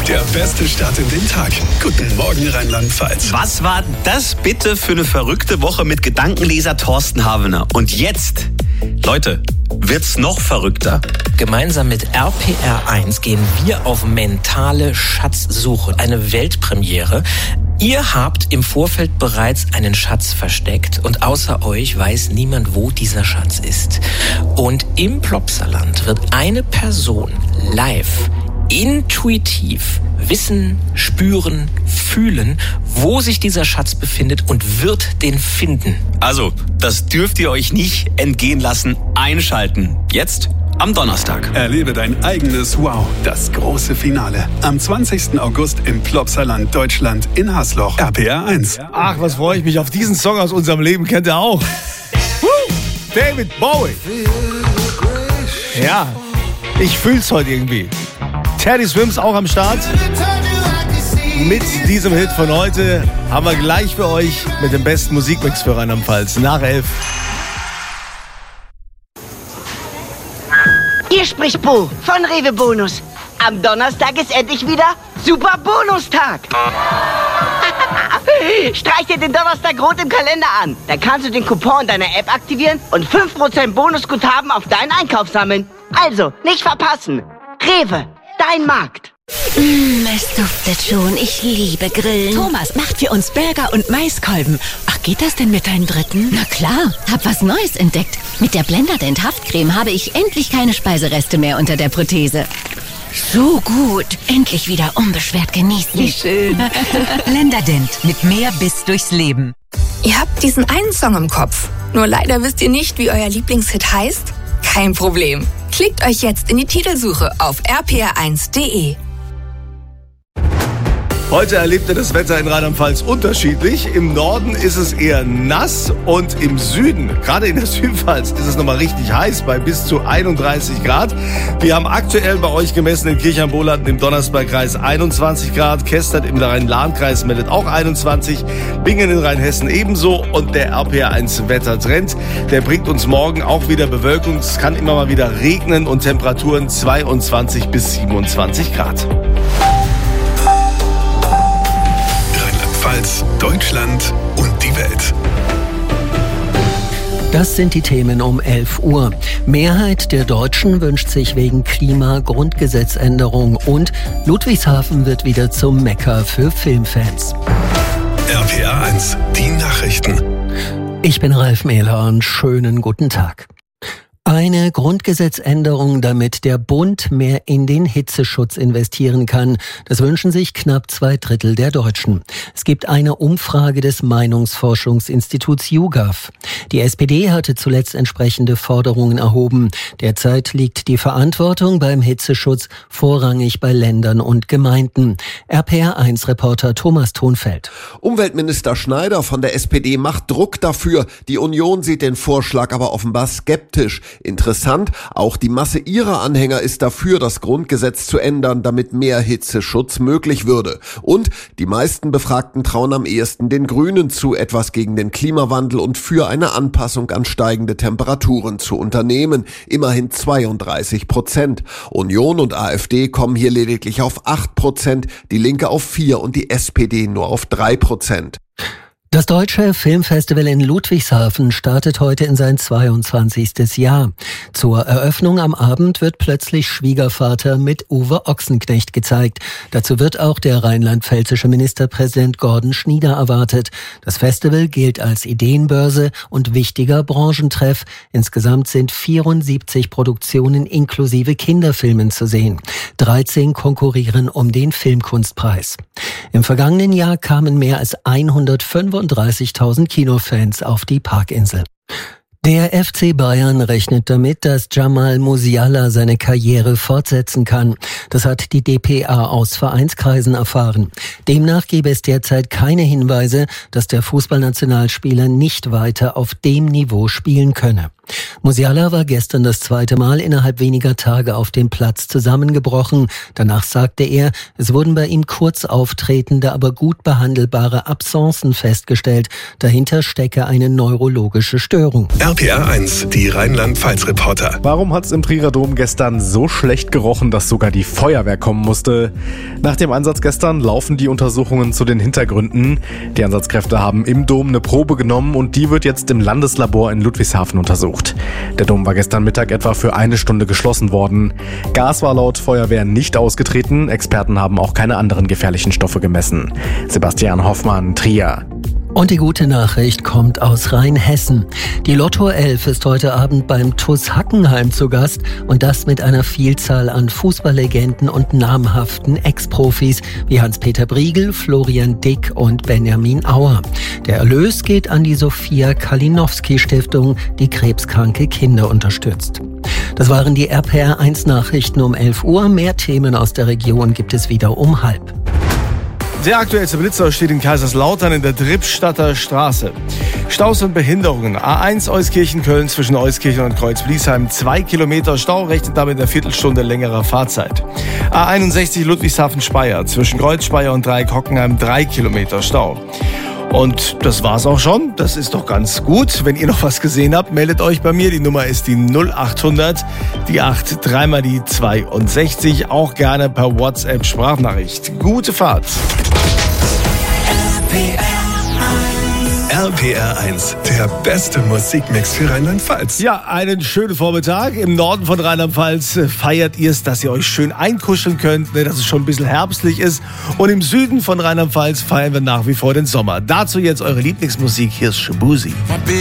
Der beste Start in den Tag. Guten Morgen, Rheinland-Pfalz. Was war das bitte für eine verrückte Woche mit Gedankenleser Thorsten Havener? Und jetzt, Leute, wird's noch verrückter. Gemeinsam mit RPR1 gehen wir auf mentale Schatzsuche. Eine Weltpremiere. Ihr habt im Vorfeld bereits einen Schatz versteckt und außer euch weiß niemand, wo dieser Schatz ist. Und im Plopsaland wird eine Person live, intuitiv wissen, spüren, fühlen, wo sich dieser Schatz befindet und wird den finden. Also, das dürft ihr euch nicht entgehen lassen. Einschalten. Jetzt am Donnerstag. Erlebe dein eigenes Wow, das große Finale. Am 20. August im Plopsaland, Deutschland, in Hasloch. RPR1. Ach, was freue ich mich auf diesen Song aus unserem Leben, kennt ihr auch. David Bowie. Ja, ich fühl's heute irgendwie. Teddy Swims auch am Start. Mit diesem Hit von heute haben wir gleich für euch mit dem besten Musikmix für Rheinland-Pfalz nach 11. Hier spricht Bo von Rewe Bonus. Am Donnerstag ist endlich wieder Super Bonustag. Streich dir den Donnerstag rot im Kalender an. Da kannst du den Coupon deiner App aktivieren und 5% Bonusguthaben auf deinen Einkauf sammeln. Also, nicht verpassen. Rewe, dein Markt. Es duftet schon. Ich liebe Grillen. Thomas macht für uns Burger und Maiskolben. Ach, geht das denn mit deinen Dritten? Na klar, hab was Neues entdeckt. Mit der Blenderdent Haftcreme habe ich endlich keine Speisereste mehr unter der Prothese. So gut. Endlich wieder unbeschwert genießen. Wie schön. Blenderdent mit mehr Biss durchs Leben. Ihr habt diesen einen Song im Kopf. Nur leider wisst ihr nicht, wie euer Lieblingshit heißt? Kein Problem. Klickt euch jetzt in die Titelsuche auf rpr1.de. Heute erlebt ihr das Wetter in Rheinland-Pfalz unterschiedlich. Im Norden ist es eher nass und im Süden, gerade in der Südpfalz, ist es nochmal richtig heiß bei bis zu 31 Grad. Wir haben aktuell bei euch gemessen in Kirchheim-Bohlanden im Donnersbergkreis 21 Grad, Kestert im Rhein-Lahn-Kreis meldet auch 21, Bingen in Rheinhessen ebenso und der RPR1 Wettertrend, der bringt uns morgen auch wieder Bewölkung. Es kann immer mal wieder regnen und Temperaturen 22 bis 27 Grad. Deutschland und die Welt. Das sind die Themen um 11 Uhr. Mehrheit der Deutschen wünscht sich wegen Klima Grundgesetzänderung und Ludwigshafen wird wieder zum Mekka für Filmfans. RPR1, die Nachrichten. Ich bin Ralf Mehler und schönen guten Tag. Eine Grundgesetzänderung, damit der Bund mehr in den Hitzeschutz investieren kann. Das wünschen sich knapp 2/3 der Deutschen. Es gibt eine Umfrage des Meinungsforschungsinstituts YouGov. Die SPD hatte zuletzt entsprechende Forderungen erhoben. Derzeit liegt die Verantwortung beim Hitzeschutz vorrangig bei Ländern und Gemeinden. RPR1-Reporter Thomas Thonfeld. Umweltminister Schneider von der SPD macht Druck dafür. Die Union sieht den Vorschlag aber offenbar skeptisch. Interessant, auch die Masse ihrer Anhänger ist dafür, das Grundgesetz zu ändern, damit mehr Hitzeschutz möglich würde. Und die meisten Befragten trauen am ehesten den Grünen zu, etwas gegen den Klimawandel und für eine Anpassung an steigende Temperaturen zu unternehmen. Immerhin 32%. Union und AfD kommen hier lediglich auf 8%, die Linke auf 4% und die SPD nur auf 3%. Das Deutsche Filmfestival in Ludwigshafen startet heute in sein 22. Jahr. Zur Eröffnung am Abend wird plötzlich Schwiegervater mit Uwe Ochsenknecht gezeigt. Dazu wird auch der rheinland-pfälzische Ministerpräsident Gordon Schnieder erwartet. Das Festival gilt als Ideenbörse und wichtiger Branchentreff. Insgesamt sind 74 Produktionen inklusive Kinderfilmen zu sehen. 13 konkurrieren um den Filmkunstpreis. Im vergangenen Jahr kamen mehr als 135.000 Kinofans auf die Parkinsel. Der FC Bayern rechnet damit, dass Jamal Musiala seine Karriere fortsetzen kann. Das hat die dpa aus Vereinskreisen erfahren. Demnach gäbe es derzeit keine Hinweise, dass der Fußballnationalspieler nicht weiter auf dem Niveau spielen könne. Musiala war gestern das zweite Mal innerhalb weniger Tage auf dem Platz zusammengebrochen. Danach sagte er, es wurden bei ihm kurz auftretende, aber gut behandelbare Absencen festgestellt. Dahinter stecke eine neurologische Störung. RPR1, die Rheinland-Pfalz-Reporter. Warum hat es im Trierer Dom gestern so schlecht gerochen, dass sogar die Feuerwehr kommen musste? Nach dem Einsatz gestern laufen die Untersuchungen zu den Hintergründen. Die Einsatzkräfte haben im Dom eine Probe genommen und die wird jetzt im Landeslabor in Ludwigshafen untersucht. Der Dom war gestern Mittag etwa für 1 Stunde geschlossen worden. Gas war laut Feuerwehr nicht ausgetreten. Experten haben auch keine anderen gefährlichen Stoffe gemessen. Sebastian Hoffmann, Trier. Und die gute Nachricht kommt aus Rheinhessen. Die Lotto 11 ist heute Abend beim TuS Hackenheim zu Gast und das mit einer Vielzahl an Fußballlegenden und namhaften Ex-Profis wie Hans-Peter Briegel, Florian Dick und Benjamin Auer. Der Erlös geht an die Sophia Kalinowski-Stiftung, die krebskranke Kinder unterstützt. Das waren die RPR1 Nachrichten um 11 Uhr. Mehr Themen aus der Region gibt es wieder um 12:30. Der aktuellste Blitzer steht in Kaiserslautern in der Drippstadter Straße. Staus und Behinderungen. A1 Euskirchen-Köln zwischen Euskirchen und Kreuz-Bliesheim 2 Kilometer Stau, rechnet damit eine Viertelstunde längerer Fahrzeit. A61 Ludwigshafen-Speyer zwischen Kreuz-Speyer und Dreieck-Hockenheim 3 Kilometer Stau. Und das war's auch schon. Das ist doch ganz gut. Wenn ihr noch was gesehen habt, meldet euch bei mir. Die Nummer ist die 0800, die 8, 3 mal die 62. Auch gerne per WhatsApp-Sprachnachricht. Gute Fahrt. RPR1, der beste Musikmix für Rheinland-Pfalz. Ja, einen schönen Vormittag. Im Norden von Rheinland-Pfalz feiert ihr es, dass ihr euch schön einkuscheln könnt, dass es schon ein bisschen herbstlich ist. Und im Süden von Rheinland-Pfalz feiern wir nach wie vor den Sommer. Dazu jetzt eure Lieblingsmusik. Hier ist Shabuzi.